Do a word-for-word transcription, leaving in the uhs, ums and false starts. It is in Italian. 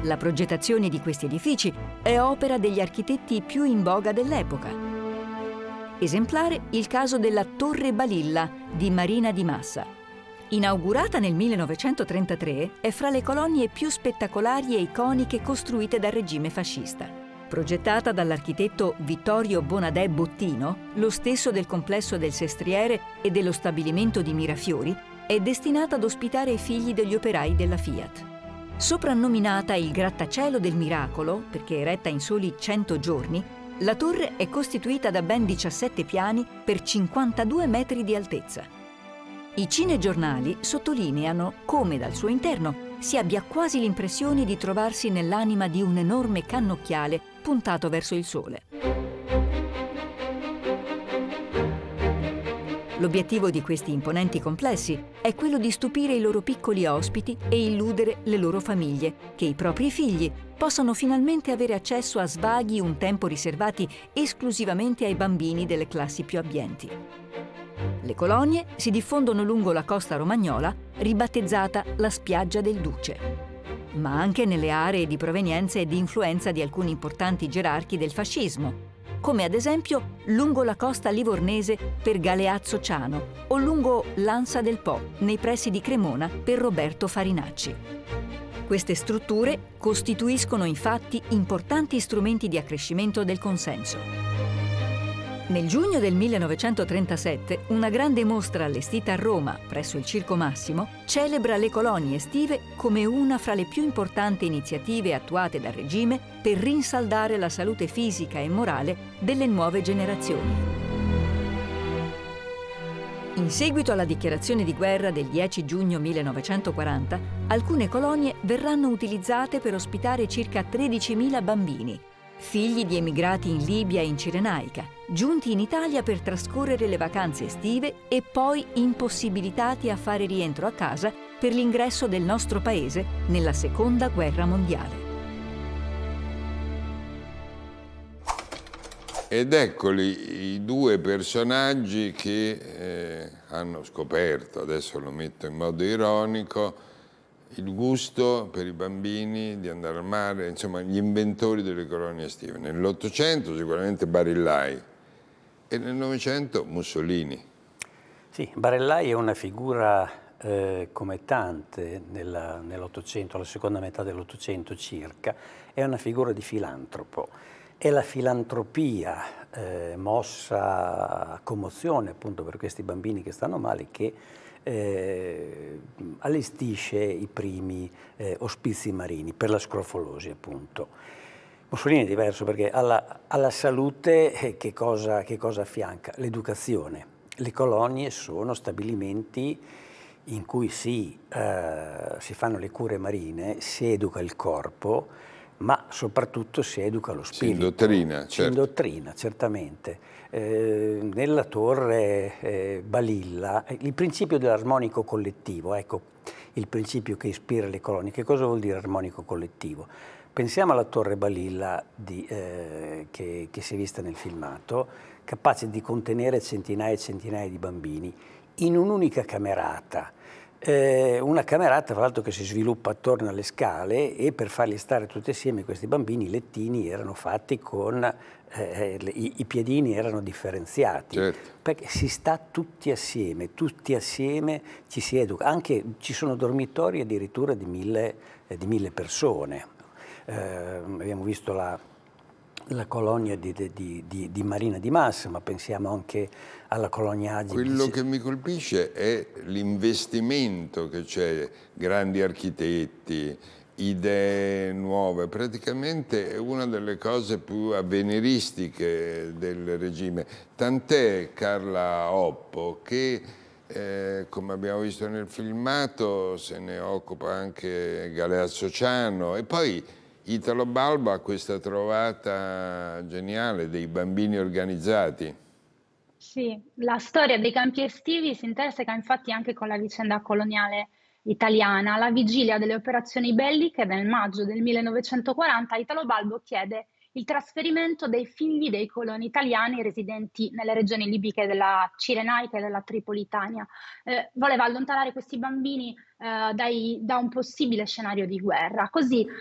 La progettazione di questi edifici è opera degli architetti più in voga dell'epoca. Esemplare il caso della Torre Balilla di Marina di Massa. Inaugurata nel millenovecentotrentatré, è fra le colonie più spettacolari e iconiche costruite dal regime fascista. Progettata dall'architetto Vittorio Bonadè Bottino, lo stesso del complesso del Sestriere e dello stabilimento di Mirafiori, è destinata ad ospitare i figli degli operai della Fiat. Soprannominata il grattacielo del miracolo, perché eretta in soli cento giorni, la torre è costituita da ben diciassette piani per cinquantadue metri di altezza. I cinegiornali sottolineano come dal suo interno si abbia quasi l'impressione di trovarsi nell'anima di un enorme cannocchiale puntato verso il sole. L'obiettivo di questi imponenti complessi è quello di stupire i loro piccoli ospiti e illudere le loro famiglie, che i propri figli possano finalmente avere accesso a svaghi un tempo riservati esclusivamente ai bambini delle classi più abbienti. Le colonie si diffondono lungo la costa romagnola, ribattezzata la Spiaggia del Duce, ma anche nelle aree di provenienza e di influenza di alcuni importanti gerarchi del fascismo, come ad esempio lungo la costa livornese per Galeazzo Ciano o lungo l'Ansa del Po, nei pressi di Cremona, per Roberto Farinacci. Queste strutture costituiscono infatti importanti strumenti di accrescimento del consenso. Nel giugno del millenovecentotrentasette, una grande mostra allestita a Roma, presso il Circo Massimo, celebra le colonie estive come una fra le più importanti iniziative attuate dal regime per rinsaldare la salute fisica e morale delle nuove generazioni. In seguito alla dichiarazione di guerra del dieci giugno millenovecentoquaranta, alcune colonie verranno utilizzate per ospitare circa tredicimila bambini, figli di emigrati in Libia e in Cirenaica, giunti in Italia per trascorrere le vacanze estive e poi impossibilitati a fare rientro a casa per l'ingresso del nostro paese nella Seconda Guerra Mondiale. Ed eccoli i due personaggi che eh, hanno scoperto, adesso lo metto in modo ironico, il gusto per i bambini di andare al mare, insomma gli inventori delle colonie estive. Nell'Ottocento sicuramente Barillai e nel Novecento Mussolini. Sì, Barillai è una figura eh, come tante nella, nell'Ottocento, alla seconda metà dell'Ottocento circa, è una figura di filantropo. È la filantropia eh, mossa a commozione appunto per questi bambini che stanno male che Eh, allestisce i primi eh, ospizi marini per la scrofolosi appunto. Mussolini è diverso perché alla, alla salute eh, che, cosa, che cosa affianca? L'educazione. Le colonie sono stabilimenti in cui si, eh, si fanno le cure marine, si educa il corpo, ma soprattutto si educa lo spirito. Si indottrina, certo. Si indottrina, certamente. Eh, nella torre eh, Balilla, il principio dell'armonico collettivo, ecco il principio che ispira le colonie. Che cosa vuol dire armonico collettivo? Pensiamo alla torre Balilla di, eh, che, che si è vista nel filmato, capace di contenere centinaia e centinaia di bambini in un'unica camerata. Eh, una camerata, tra l'altro, che si sviluppa attorno alle scale, e per farli stare tutti assieme questi bambini i lettini erano fatti con eh, le, i, i piedini erano differenziati, certo. Perché si sta tutti assieme, tutti assieme ci si educa, anche ci sono dormitori addirittura di mille, eh, di mille persone. Eh, abbiamo visto la la colonia di, di, di, di Marina di Massa, ma pensiamo anche alla colonia Agi. Quello che mi colpisce è l'investimento che c'è, grandi architetti, idee nuove, praticamente è una delle cose più avveniristiche del regime. Tant'è Carla Oppo che, eh, come abbiamo visto nel filmato, se ne occupa anche Galeazzo Ciano, e poi Italo Balbo ha questa trovata geniale dei bambini organizzati. Sì, la storia dei campi estivi si interseca infatti anche con la vicenda coloniale italiana. Alla vigilia delle operazioni belliche del maggio del millenovecentoquaranta, Italo Balbo chiede il trasferimento dei figli dei coloni italiani residenti nelle regioni libiche della Cirenaica e della Tripolitania. Eh, voleva allontanare questi bambini eh, dai, da un possibile scenario di guerra. Così